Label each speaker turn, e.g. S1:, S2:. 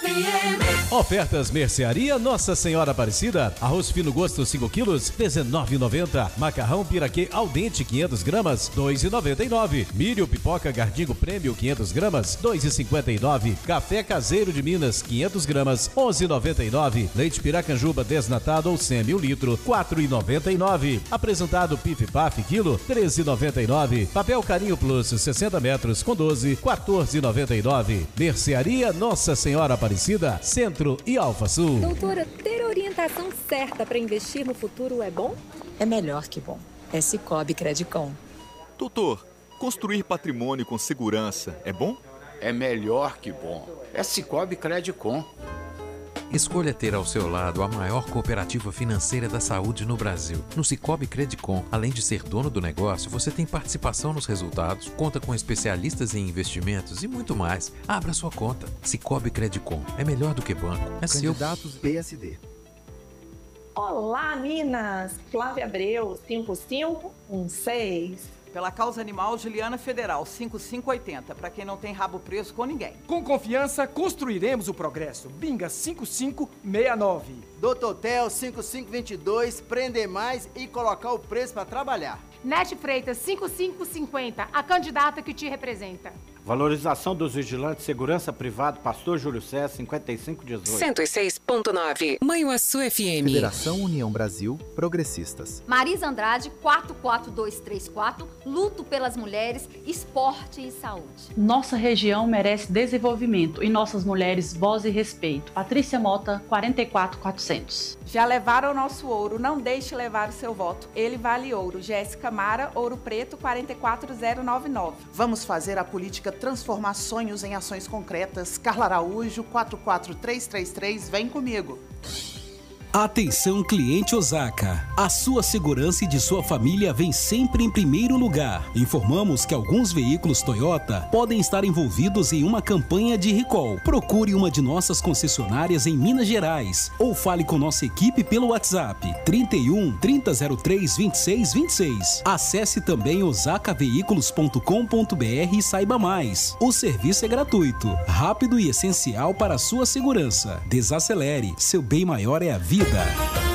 S1: FM.
S2: Ofertas Mercearia Nossa Senhora Aparecida. Arroz fino gosto 5 quilos, R$19,90. Macarrão piraquê al dente 500 gramas, R$2,99. Milho pipoca Gardingo Prêmio 500 gramas, R$2,59. Café caseiro de Minas 500 gramas, R$11,99. Leite Piracanjuba desnatado ou semi 1 litro, R$4,99. Apresentado Pif Paf quilo, R$13,99. Papel Carinho Plus 60 metros com 12, R$14,99. Mercearia Nossa Senhora Aparecida, Centro e Alfa Sul.
S3: Doutora, ter orientação certa para investir no futuro é bom?
S4: É melhor que bom. É Sicoob Credicom.
S5: Doutor, construir patrimônio com segurança é bom?
S6: É melhor que bom. É Sicoob Credicom.
S7: Escolha ter ao seu lado a maior cooperativa financeira da saúde no Brasil. No Sicoob Credicom, além de ser dono do negócio, você tem participação nos resultados, conta com especialistas em investimentos e muito mais. Abra sua conta. Sicoob Credicom. É melhor do que banco. É seu.
S8: Candidatos PSD.
S9: Olá, Minas! Flávia Abreu, 5516.
S10: Pela causa animal, Juliana Federal, 5580. Para quem não tem rabo preso com ninguém.
S11: Com confiança, construiremos o progresso. Binga 5569.
S12: Doutor Tel, 5522. Prender mais e colocar o preço para trabalhar.
S13: Nete Freitas, 5550. A candidata que te representa.
S14: Valorização dos vigilantes de segurança privado, Pastor Júlio César, 5518.
S4: 106.9, Manhuaçu FM.
S8: Federação União Brasil, Progressistas.
S15: Marisa Andrade, 44234, luto pelas mulheres, esporte e saúde.
S16: Nossa região merece desenvolvimento e nossas mulheres voz e respeito. Patrícia Mota, 44400.
S9: Já levaram o nosso ouro, não deixe levar o seu voto. Ele vale ouro. Jéssica Mara, Ouro Preto, 44099.
S10: Vamos fazer a política transformar sonhos em ações concretas. Carla Araújo, 44333, vem comigo.
S17: Atenção cliente Osaka, a sua segurança e de sua família vem sempre em primeiro lugar. Informamos que alguns veículos Toyota podem estar envolvidos em uma campanha de recall. Procure uma de nossas concessionárias em Minas Gerais ou fale com nossa equipe pelo WhatsApp 31 3003 2626. Acesse também osakaveículos.com.br e saiba mais. O serviço é gratuito, rápido e essencial para a sua segurança. Desacelere, seu bem maior é a vida.